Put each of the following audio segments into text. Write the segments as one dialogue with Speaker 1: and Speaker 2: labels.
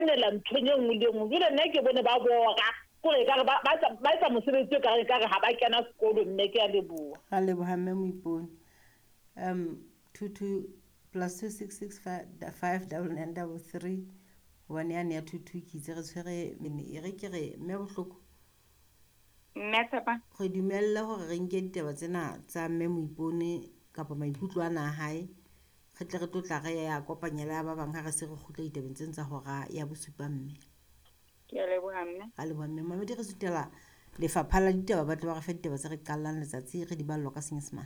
Speaker 1: nela mthonye ngwe le ngwe jule nne ke bone ba bora kore ka ba sa mosebetsi ka re ha ba kena sekolo mme ke a leboha
Speaker 2: ga leboha mme Moipone 22 plus 26659933 one ya ne ya 22 ke itse re tshwere e re ke re mme Bohloko
Speaker 3: mme Tshepa
Speaker 2: go dumella gore re nke ditaba tsena tsa mme Moipone kapa maikutlo ana a hae re tle re tlotla re ya kopanyela ya ba bang ga re se re khutla ditabeng tse tsa hora ya bosupa mme
Speaker 3: ke a leboha mme
Speaker 2: a leboha mme Mamedi re sutela lefapha la ditaba ba tle ba re fa ditaba tse re qallang letsatsi re di ballo ka Senyesemane.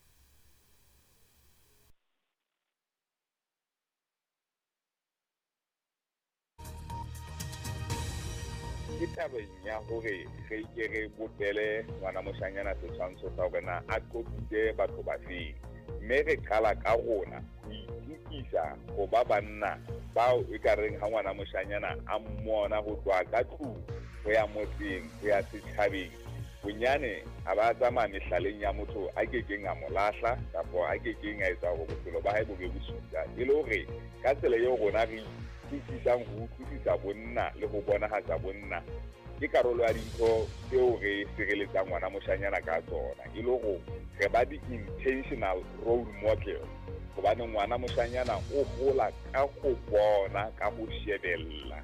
Speaker 4: Ke tabeng ya hore re ke re botele ngwana moshanyana setshwantsho sa hore na a qopile batho ba feng mme re qala ka rona ho itukisa go ba banna bao e ka reng ha ngwana moshanyana a mmona go tloa ka tlung go ya motseng go ya setjhabeng bonyane a ba tsamaya mehlaleng ya motho a kekeng a mo lahla kapo a kekeng a etsa gore bophelo ba hae bo be bosuta e le hore ka tsela eo rona re utlwisisang go utlwisisa bonna le go bonagatsa bonna ke karolo ya dintho tseo re sireletsang ngwana moshanyana ka tsona e le go re ba di-intentional role model gobane ngwana moshanyana o gola ka go bona ka go shebella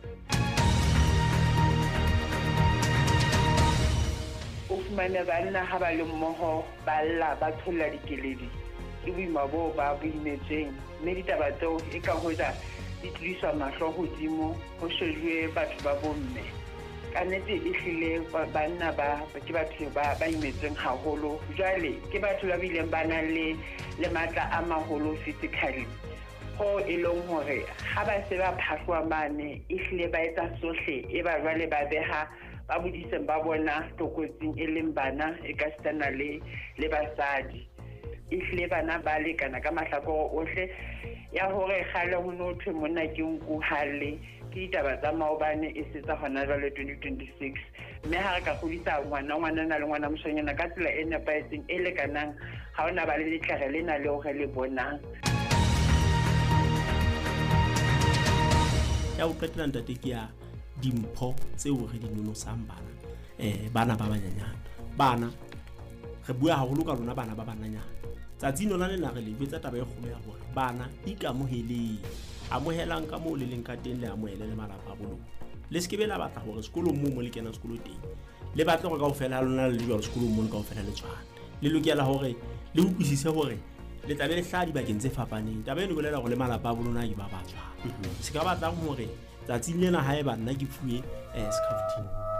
Speaker 5: o fumane banna ha ba le mmoho ba lla ba tholla dikeledi ke boima bo ba boimetseng mme ditaba tseo e ka hoja di tliswa mahlo hodimo ho shejuwe batho ba bomme ka nnete e hlile banna ke batho ba imetseng haholo jwale ke batho ba bileng ba nang le matla a maholo physically ho e leng hore ha ba se ba phahlwa mane e hlile ba etsa sohle e ba jwale ba beha ba bodiseng ba bona tokotsing e leng bana e ka stana le basadi e hlile bana ba lekana ka mahlakore ohle ya hore kgale ho no thwe monna ke nku halle ke ditaba tsa maobane e setsa hona jwale 2026 mme ha re ka godisa ngwana na le ngwana moshanyana ka tsela e nepahetseng e lekanang ha ona ba le letlhare lena le hore le bonang
Speaker 6: ya o qetela ntate ke ya dimpho tseo re di nonosang bana ba banyanyana bana re bua haholo ka rona bana ba bananyana tsatsino la lena re le betsa taba e kgolo ya hore bana ikamoheleng amohelang ka moo le leng ka teng le amohele le malapa a bolong le se ke be la batla hore sekolong mo le kena sekolo teng le batla go kaofela lona le jwa sekolong mo kaofela le tshwana le lokela hore le utlwisise hore le tla be le hla dibakeng tse fapaneng taba e bolela go le malapa a bolona ke ba tshwana se ka batlang hore tsatsing lena haeba nna ke fuwe scaffolding